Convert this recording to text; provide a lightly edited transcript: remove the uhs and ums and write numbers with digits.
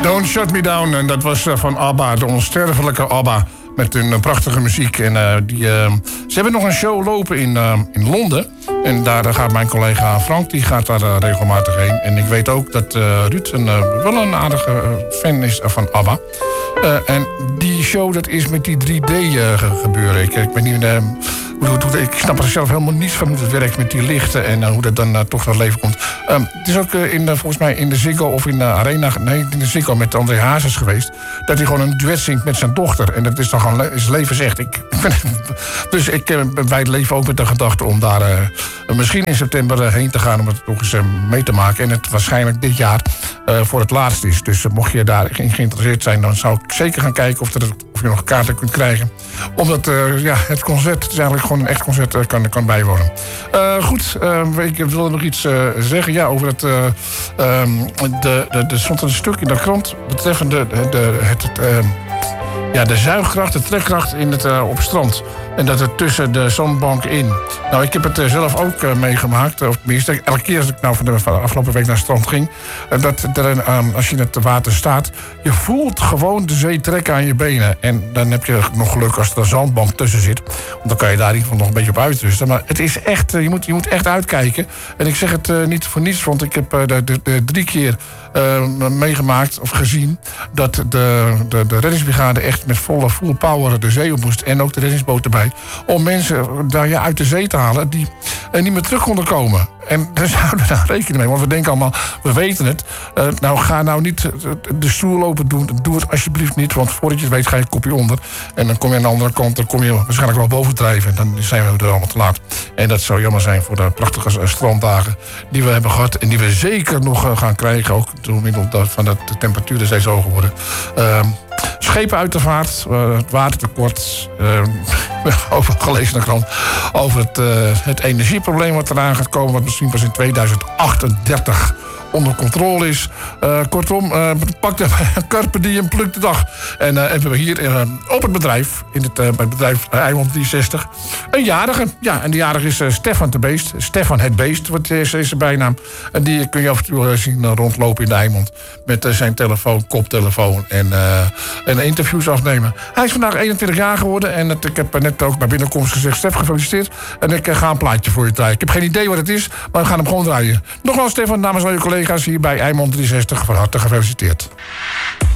Don't Shut Me Down. En dat was van ABBA, de onsterfelijke ABBA. Met hun prachtige muziek. En ze hebben nog een show lopen in Londen. En daar gaat mijn collega Frank, die gaat daar regelmatig heen. En ik weet ook dat Ruud wel een aardige fan is van ABBA. En die show, dat is met die 3D gebeuren. Ik weet niet... ik snap er zelf helemaal niets van hoe het werkt met die lichten en hoe dat dan toch tot leven komt. Het is ook volgens mij in de Ziggo of in de Arena, nee, in de Ziggo met André Hazes geweest, dat hij gewoon een duet zingt met zijn dochter. En dat is dan gewoon is levensecht. Dus wij leven ook met de gedachte om daar misschien in september heen te gaan om het nog eens mee te maken. En het waarschijnlijk dit jaar voor het laatst is. Dus mocht je daarin geïnteresseerd zijn, dan zou ik zeker gaan kijken of je nog kaarten kunt krijgen. Omdat het concert, het is eigenlijk gewoon een echt concert, kan bijwonen. Goed, ik wilde nog iets zeggen. Ja, over het... er stond een stuk in de krant betreffende de zuigkracht, de trekkracht op het strand. En dat het tussen de zandbank in. Nou, ik heb het zelf ook meegemaakt. Of tenminste, elke keer als ik van de afgelopen week naar het strand ging. Dat als je in het water staat, je voelt gewoon de zee trekken aan je benen. En dan heb je nog geluk als er een zandbank tussen zit. Want dan kan je daar in ieder geval nog een beetje op uitrusten. Maar het is echt, je moet echt uitkijken. En ik zeg het niet voor niets, want ik heb de 3 keer meegemaakt of gezien dat de reddingsbrigade echt met volle full power de zee op moest. En ook de reddingsboot erbij. Om mensen daar uit de zee te halen die niet meer terug konden komen. En daar zouden we daar rekening mee. Want we denken allemaal, we weten het. Ga nou niet de stoel open doen. Doe het alsjeblieft niet. Want voordat je het weet ga je een kopje onder. En dan kom je aan de andere kant. Dan kom je waarschijnlijk wel bovendrijven. En dan zijn we er allemaal te laat. En dat zou jammer zijn voor de prachtige stranddagen die we hebben gehad. En die we zeker nog gaan krijgen. Ook door middel van dat de temperaturen steeds hoger worden. Schepen uit de vaart, het watertekort. Over gelezen in de krant. Over het energieprobleem wat eraan gaat komen. Wat misschien pas in 2038 onder controle is. Kortom, pak de carpe diem, pluk de dag. En we hebben hier op het bedrijf, bij het bedrijf Eimond 63, een jarige. Ja, en die jarige is Stefan de Beest. Stefan het Beest, wat is zijn bijnaam. En die kun je af en toe zien rondlopen in de Eimond. Met zijn telefoon, koptelefoon en interviews afnemen. Hij is vandaag 21 jaar geworden. En ik heb net ook bij binnenkomst gezegd, Stef, gefeliciteerd. En ik ga een plaatje voor je draaien. Ik heb geen idee wat het is, maar we gaan hem gewoon draaien. Nogmaals, Stefan, namens al je collega's hier bij Eimond 63, van harte gefeliciteerd.